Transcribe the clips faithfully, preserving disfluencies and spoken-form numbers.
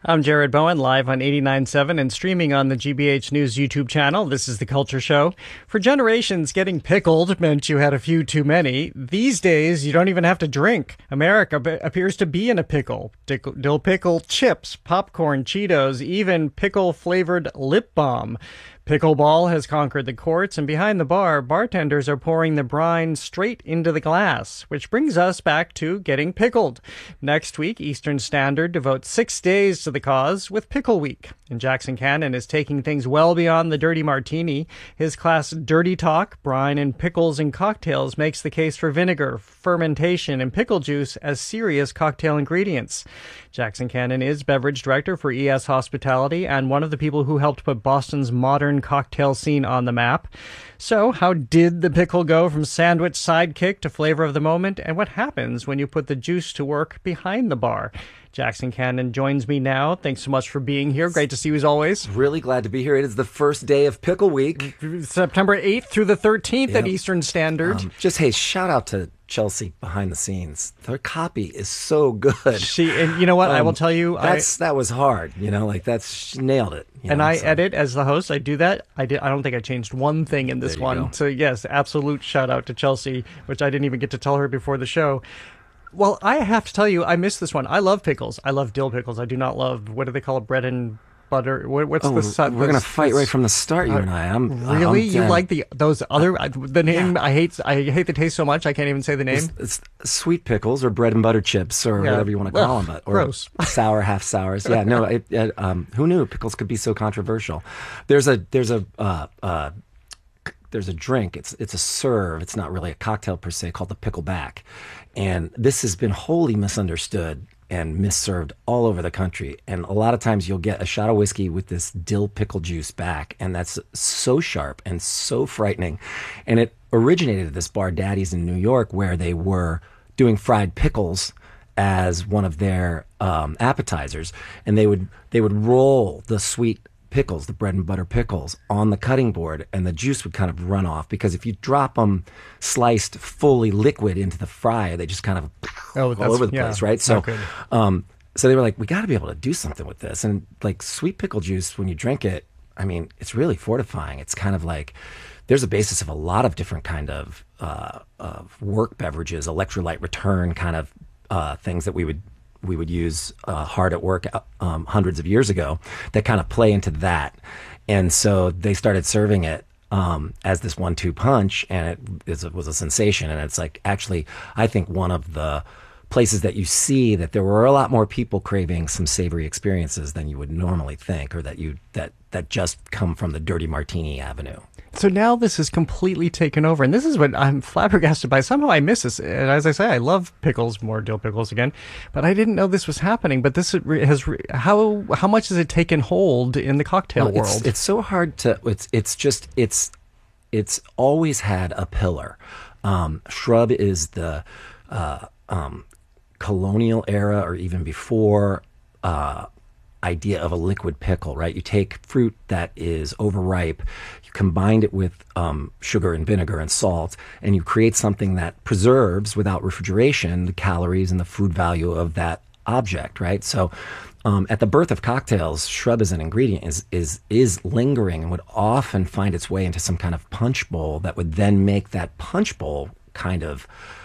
I'm Jared Bowen, live on eighty-nine point seven and streaming on the G B H News YouTube channel. This is The Culture Show. For generations, getting pickled meant you had a few too many. These days, you don't even have to drink. America b- appears to be in a pickle. Dick- dill pickle chips, popcorn, Cheetos, even pickle-flavored lip balm. Pickleball has conquered the courts, and behind the bar, bartenders are pouring the brine straight into the glass, which brings us back to getting pickled. Next week, Eastern Standard devotes six days to the cause with Pickle Week. And Jackson Cannon is taking things well beyond the dirty martini. His class Dirty Talk, Brine and Pickles and Cocktails makes the case for vinegar, fermentation, and pickle juice as serious cocktail ingredients. Jackson Cannon is beverage director for E S Hospitality and one of the people who helped put Boston's modern cocktail scene on the map. So, how did the pickle go from sandwich sidekick to flavor of the moment, and what happens when you put the juice to work behind the bar? Jackson Cannon joins me now. Thanks so much for being here. Great to see you as always. Really glad to be here. It is the first day of Pickle Week. September eighth through the thirteenth yep. at Eastern Standard. Um, just, hey, shout out to Chelsea behind the scenes. Their copy is so good. She, and you know what? Um, I will tell you. That's, I, that was hard. You know, like that's, she nailed it. You and know, I so. edit as the host. I do that. I did. I don't think I changed one thing in this one. Go. So yes, absolute shout out to Chelsea, which I didn't even get to tell her before the show. Well, I have to tell you, I missed this one. I love pickles. I love dill pickles. I do not love, what do they call it, bread and butter? What, what's oh, the... Su- we're going to fight right from the start, you uh, and I. I'm Really? I'm, you uh, like the those other... Uh, the name, yeah. I hate I hate the taste so much, I can't even say the name. It's, it's sweet pickles or bread and butter chips or yeah. whatever you want to call Ugh, them. But, or gross. Sour, half sours. Yeah, no, it, it, um, who knew pickles could be so controversial? There's a... There's a uh, uh, There's a drink. It's it's a serve. It's not really a cocktail per se, called the pickleback. And this has been wholly misunderstood and misserved all over the country. And a lot of times you'll get a shot of whiskey with this dill pickle juice back, and that's so sharp and so frightening. And it originated at this bar, Daddy's in New York, where they were doing fried pickles as one of their um, appetizers, and they would they would roll the sweet pickles, the bread and butter pickles, on the cutting board, and the juice would kind of run off, because if you drop them sliced fully liquid into the fryer, they just kind of oh, all over the yeah, place, right? So, um, so they were like, we got to be able to do something with this. And like sweet pickle juice, when you drink it, I mean, it's really fortifying. It's kind of like, there's a basis of a lot of different kind of, uh, of work beverages, electrolyte return kind of uh, things that we would we would use uh, hard at work um, hundreds of years ago that kind of play into that. And so they started serving it um, as this one two punch, and it, is, it was a sensation. And it's like, actually, I think one of the places that you see that there were a lot more people craving some savory experiences than you would normally think, or that you that that just come from the dirty martini avenue. So now this is completely taken over, and this is what I'm flabbergasted by. Somehow I miss this. And as I say, I love pickles, more dill pickles again, but I didn't know this was happening. But this has how how much has it taken hold in the cocktail well, world? It's, it's so hard to. It's it's just it's it's always had a pillar. Um, shrub is the uh, um, colonial era, or even before. Uh, idea of a liquid pickle, right? You take fruit that is overripe, you combine it with um, sugar and vinegar and salt, and you create something that preserves, without refrigeration, the calories and the food value of that object, right? So um, at the birth of cocktails, shrub as an ingredient is, is, is lingering, and would often find its way into some kind of punch bowl that would then make that punch bowl kind of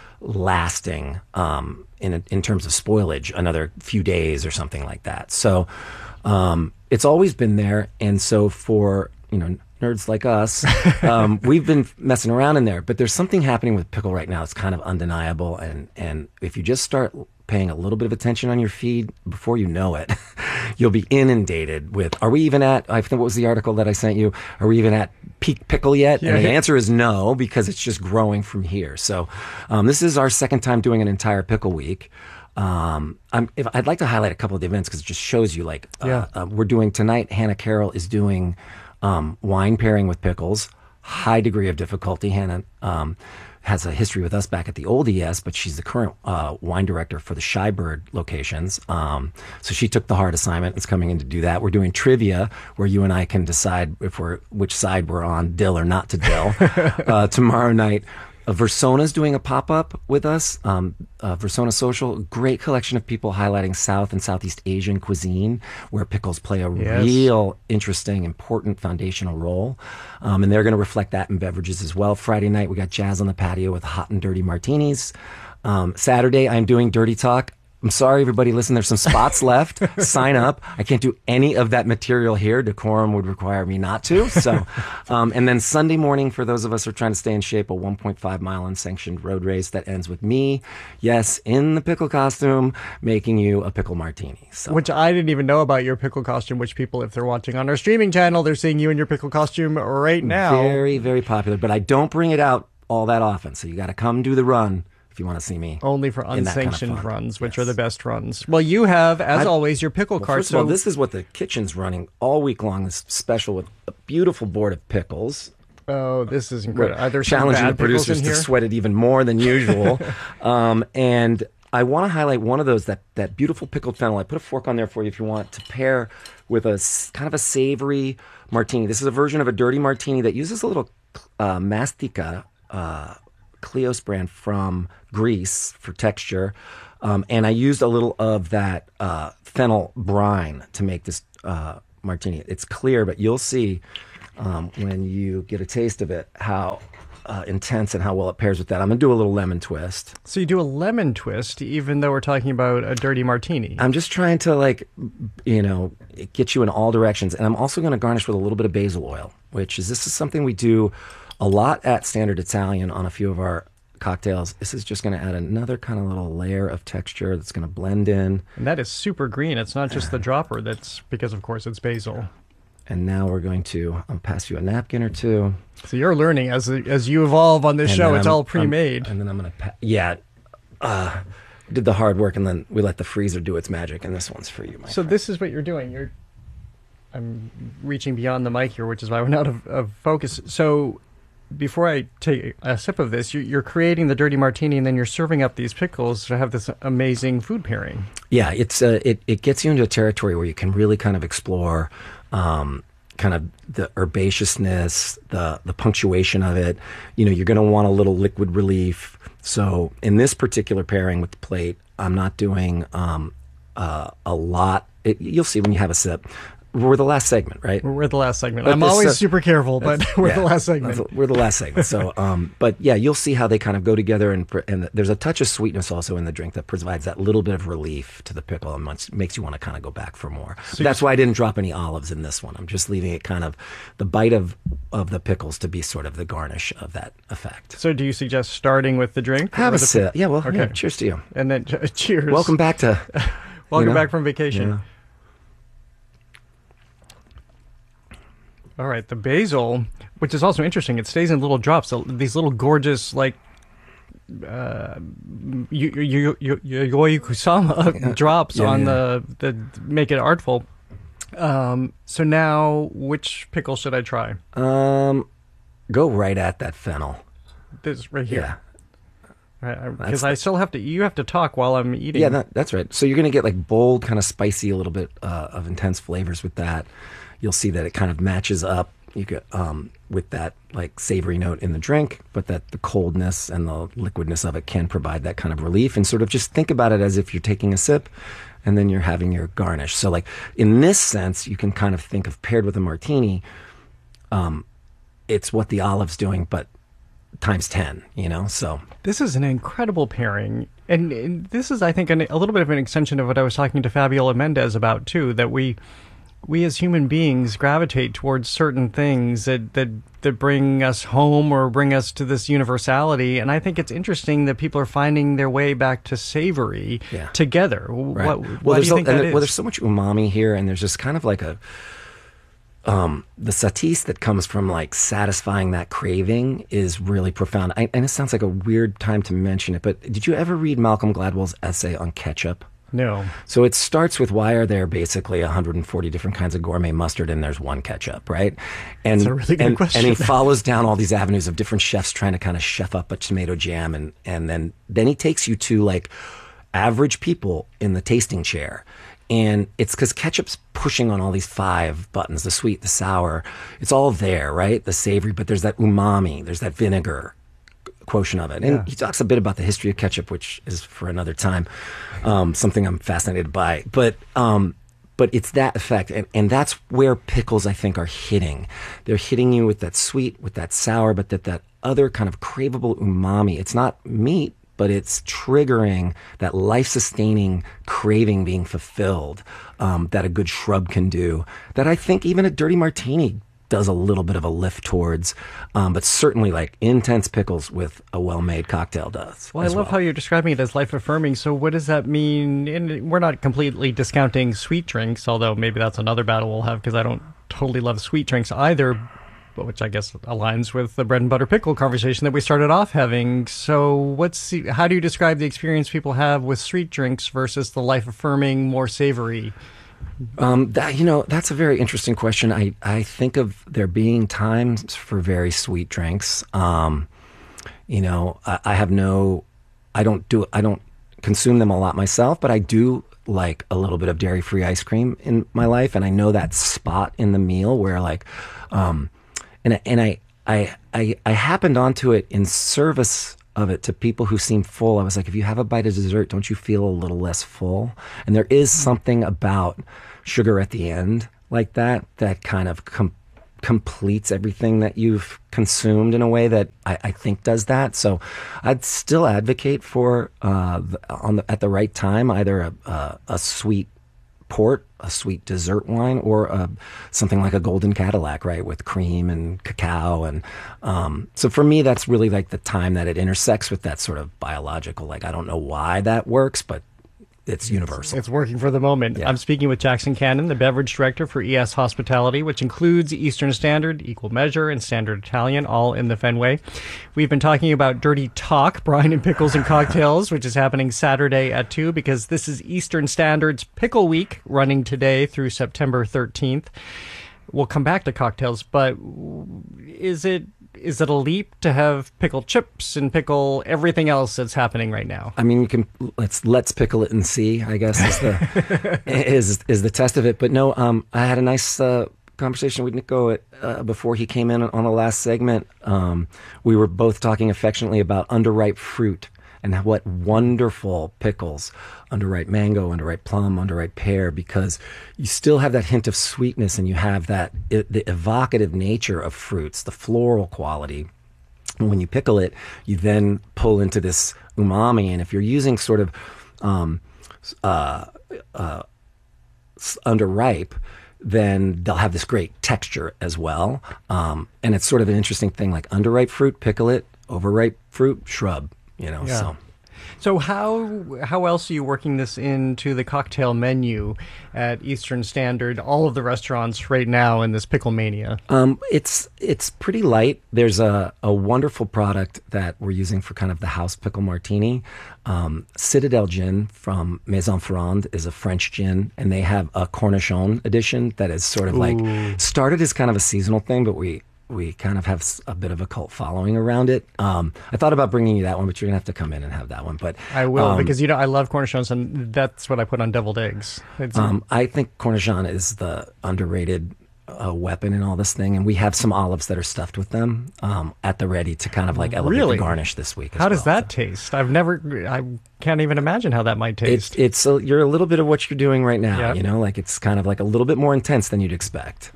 lasting um, in in terms of spoilage another few days or something like that. So um, it's always been there, and so for you know nerds like us, um, we've been messing around in there. But there's something happening with pickle right now. It's kind of undeniable, and and if you just start paying a little bit of attention on your feed, before you know it, you'll be inundated with, are we even at, I think, what was the article that I sent you? Are we even at peak pickle yet? Yeah. And the answer is no, because it's just growing from here. So um, this is our second time doing an entire pickle week. Um, I'm, if, I'd like to highlight a couple of the events, because it just shows you, like, uh, yeah. uh, we're doing tonight, Hannah Carroll is doing um, wine pairing with pickles, high degree of difficulty. Hannah um, has a history with us back at the old E S, but she's the current uh, wine director for the Shybird locations. Um, so she took the hard assignment and is coming in to do that. We're doing trivia, where you and I can decide if we're which side we're on, dill or not to dill. uh, tomorrow night, uh, Versona's doing a pop-up with us. Um, uh, Versona Social, great collection of people highlighting South and Southeast Asian cuisine, where pickles play a Yes. real interesting, important foundational role. Um, and they're going to reflect that in beverages as well. Friday night, we got jazz on the patio with hot and dirty martinis. Um, Saturday, I'm doing Dirty Talk. I'm sorry, everybody. Listen, there's some spots left. Sign up. I can't do any of that material here. Decorum would require me not to. So, um, and then Sunday morning, for those of us who are trying to stay in shape, a one point five mile unsanctioned road race that ends with me, yes, in the pickle costume, making you a pickle martini. So. Which I didn't even know about your pickle costume, which people, if they're watching on our streaming channel, they're seeing you in your pickle costume right now. Very, very popular. But I don't bring it out all that often. So you got to come do the run if you want to see me. Only for in that kind of unsanctioned fun. runs, which Yes. are the best runs. Well, you have, as I've- always, your pickle Well, cart. first of all, so this is what the kitchen's running all week long. This special with a beautiful board of pickles. oh, this is incredible. Are there some Challenging bad the producers pickles in to here? sweat it even more than usual. um, and I want to highlight one of those, that, that beautiful pickled fennel. I put a fork on there for you if you want to pair with a s- kind of a savory martini. This is a version of a dirty martini that uses a little uh, mastica, uh, Kleos brand from Greece for texture. Um, and I used a little of that uh, fennel brine to make this uh, martini. It's clear, but you'll see um, when you get a taste of it how uh, intense and how well it pairs with that. I'm going to do a little lemon twist. So you do a lemon twist, even though we're talking about a dirty martini. I'm just trying to, like, you know, get you in all directions. And I'm also going to garnish with a little bit of basil oil, which is, this is something we do a lot at Standard Italian on a few of our cocktails. This is just going to add another kind of little layer of texture that's going to blend in. And that is super green. It's not just the dropper. That's because, of course, it's basil. And now we're going to um, pass you a napkin or two. So you're learning as as you evolve on this And show. then It's I'm- all pre-made. I'm- and then I'm going to, pa- yeah, uh, we did the hard work, and then we let the freezer do its magic. And this one's for you, my So friend. this is what you're doing. You're, I'm reaching beyond the mic here, which is why we're out of, of focus. So before I take a sip of this, you're, you're creating the dirty martini, and then you're serving up these pickles to have this amazing food pairing. Yeah, it's uh, it it gets you into a territory where you can really kind of explore um, kind of the herbaceousness, the the punctuation of it. You know, you're going to want a little liquid relief. So in this particular pairing with the plate, I'm not doing um, uh, a lot. It, you'll see when you have a sip. We're the last segment, right? We're the last segment. But I'm this, always uh, super careful, but we're Yeah, the last segment. that's- We're the last segment. So, um, but yeah, you'll see how they kind of go together, and pr- and there's a touch of sweetness also in the drink that provides that little bit of relief to the pickle and much, makes you want to kind of go back for more. So That's why I didn't drop any olives in this one. I'm just leaving it kind of the bite of of the pickles to be sort of the garnish of that effect. So do you suggest starting with the drink? Have or a the- sip. Yeah, well, Okay. yeah, cheers to you. And then cheers. Welcome back to. Welcome you know, back from vacation. yeah. All right, the basil, which is also interesting, it stays in little drops. So these little gorgeous, like, uh, you you you you kusama drops Yeah, on yeah. the the make it artful. Um, so now, which pickle should I try? Um, go right at that fennel. This right here. Yeah. Because I still have to. You have to talk while I'm eating. Yeah, that, that's right. So you're going to get like bold, kind of spicy, a little bit uh, of intense flavors with that. You'll see that it kind of matches up. You get um, with that like savory note in the drink, but that the coldness and the liquidness of it can provide that kind of relief. And sort of just think about it as if you're taking a sip, and then you're having your garnish. So like in this sense, you can kind of think of paired with a martini. Um, it's what the olive's doing, but times ten. You know, so. This is an incredible pairing. And, and this is, I think, an, a little bit of an extension of what I was talking to Fabiola Mendez about, too, that we we as human beings gravitate towards certain things that, that, that bring us home or bring us to this universality. And I think it's interesting that people are finding their way back to savory Yeah. together. Right. What, well, why do there's you a- think and that there- is? well, there's so much umami here, and there's just kind of like a um, the satis that comes from like satisfying that craving is really profound. I, and it sounds like a weird time to mention it, but did you ever read Malcolm Gladwell's essay on ketchup? No. So it starts with, why are there basically one hundred forty different kinds of gourmet mustard and there's one ketchup, right? And, That's a really good and, question. And he follows down all these avenues of different chefs trying to kind of chef up a tomato jam, and, and then, then he takes you to like average people in the tasting chair. And it's because ketchup's pushing on all these five buttons, the sweet, the sour. It's all there, right? The savory, but there's that umami, there's that vinegar quotient of it. And Yeah. he talks a bit about the history of ketchup, which is for another time, um, something I'm fascinated by. But um, but it's that effect, and, and that's where pickles, I think, are hitting. They're hitting you with that sweet, with that sour, but that that other kind of craveable umami. It's not meat, but it's triggering that life-sustaining craving being fulfilled um, that a good shrub can do, that I think even a dirty martini does a little bit of a lift towards, um, but certainly like intense pickles with a well-made cocktail does. Well, I love well. how you're describing it as life-affirming. So what does that mean? And we're not completely discounting sweet drinks, although maybe that's another battle we'll have because I don't totally love sweet drinks either, which I guess aligns with the bread and butter pickle conversation that we started off having. So what's the, how do you describe the experience people have with sweet drinks versus the life-affirming, more savory? Um, that, you know, that's a very interesting question. I, I think of there being times for very sweet drinks. Um, you know, I, I have no, I don't do, I don't consume them a lot myself, but I do like a little bit of dairy-free ice cream in my life. And I know that spot in the meal where like, um, and, and I, I, I, I happened onto it in service of it to people who seem full. I was like, if you have a bite of dessert, don't you feel a little less full? And there is something about sugar at the end like that, that kind of com- completes everything that you've consumed in a way that I, I think does that. So I'd still advocate for, uh, the, on the, at the right time, either a, a, a sweet port, a sweet dessert wine, or uh, something like a golden Cadillac, right, with cream and cacao. And um, so for me, that's really like the time that it intersects with that sort of biological, like, I don't know why that works, but it's universal. It's working for the moment. Yeah. I'm speaking with Jackson Cannon, the beverage director for E S Hospitality, which includes Eastern Standard, Equal Measure, and Standard Italian, all in the Fenway. We've been talking about Dirty Talk, Brine and Pickles and Cocktails, which is happening Saturday at two, because this is Eastern Standard's Pickle Week, running today through September thirteenth. We'll come back to cocktails, but is it is it a leap to have pickled chips and pickle everything else that's happening right now? I mean, you can let's let's pickle it and see, I guess, is the is is the test of it. But no, um, I had a nice uh, conversation with Nico uh, before he came in on the last segment. Um, we were both talking affectionately about underripe fruit and what wonderful pickles, underripe mango, underripe plum, underripe pear, because you still have that hint of sweetness and you have that it, the evocative nature of fruits, the floral quality. And when you pickle it, you then pull into this umami. And if you're using sort of um, uh, uh, underripe, then they'll have this great texture as well. Um, and it's sort of an interesting thing, like underripe fruit, pickle it, overripe fruit, shrub. You know, Yeah. so. So how how else are you working this into the cocktail menu at Eastern Standard, all of the restaurants right now in this pickle mania? Um, it's it's pretty light. There's a, a wonderful product that we're using for kind of the house pickle martini. Um, Citadel Gin from Maison Ferrand is a French gin, and they have a Cornichon edition that is sort of like started as kind of a seasonal thing, but we we kind of have s- a bit of a cult following around it. Um, I thought about bringing you that one, but you're gonna have to come in and have that one. But I will, um, because you know I love cornichons, and that's what I put on deviled eggs. It's, Um, I think Cornichon is the underrated uh, weapon in all this thing, and we have some olives that are stuffed with them um, at the ready to kind of like elevate Really? the garnish this week. as how does well. that taste? I've never, I can't even imagine how that might It's taste. it's a, you're a little bit of what you're doing right now. Yeah. You know, like it's kind of like a little bit more intense than you'd expect.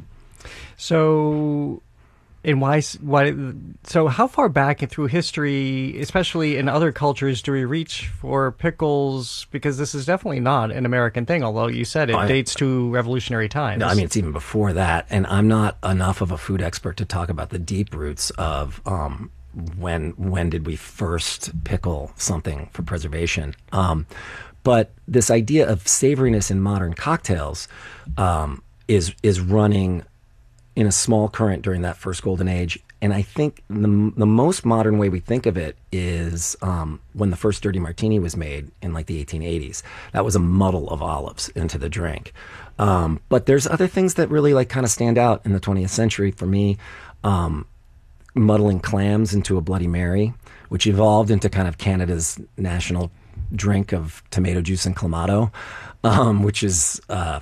So, and why? s- Why? So, how far back through history, especially in other cultures, do we reach for pickles? Because this is definitely not an American thing. Although you said it I- dates to revolutionary times. No, I mean, it's even before that. And I'm not enough of a food expert to talk about the deep roots of um, when when did we first pickle something for preservation. Um, but this idea of savoriness in modern cocktails um, is is running in a small current during that first golden age. And I think the, the most modern way we think of it is um, when the first dirty martini was made in like the eighteen eighties. That was a muddle of olives into the drink. Um, but there's other things that really like kind of stand out in the twentieth century for me. Um, muddling clams into a Bloody Mary, which evolved into kind of Canada's national drink of tomato juice and clamato, um, which is uh,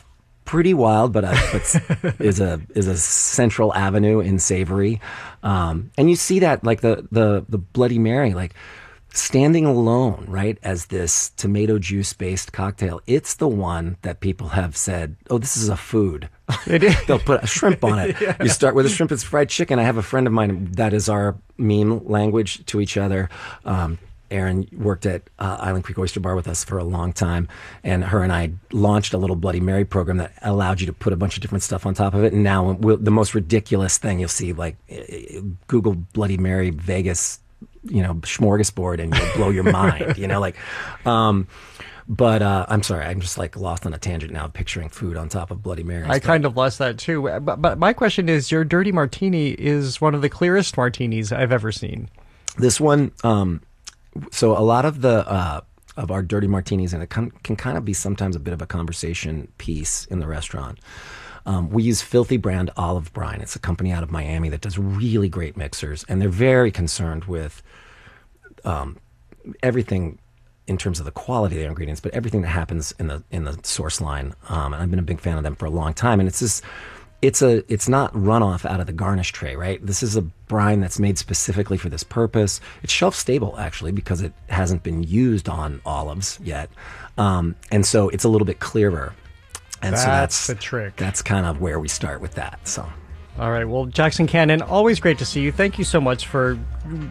pretty wild, but, uh, but is a is a central avenue in savory. Um, and you see that like the the the Bloody Mary, like standing alone, right, as this tomato juice based cocktail. It's the one that people have said, "Oh, this is a food." It is. They'll put a shrimp on it. Yeah. You start with a shrimp, it's fried chicken. I have a friend of mine that is our meme language to each other. Um, Erin worked at uh, Island Creek Oyster Bar with us for a long time, and her and I launched a little Bloody Mary program that allowed you to put a bunch of different stuff on top of it. And now we'll, the most ridiculous thing you'll see, like Google Bloody Mary Vegas, you know, smorgasbord, and you'll blow your mind. You know, like. Um, But uh, I'm sorry, I'm just like lost on a tangent now, picturing food on top of Bloody Mary. I kind of lost that too. But, but my question is, your dirty martini is one of the clearest martinis I've ever seen. This one, um, so a lot of the uh, of our dirty martinis, and it can, can kind of be sometimes a bit of a conversation piece in the restaurant. Um, we use Filthy Brand Olive Brine. It's a company out of Miami that does really great mixers, and they're very concerned with um, everything in terms of the quality of their ingredients, but everything that happens in the in the source line. Um, and I've been a big fan of them for a long time. And it's this, it's a it's not runoff out of the garnish tray, right? This is a brine that's made specifically for this purpose. It's shelf stable actually because it hasn't been used on olives yet, um, and so it's a little bit clearer. And that's so that's the trick. That's kind of where we start with that. So. All right. Well, Jackson Cannon, always great to see you. Thank you so much for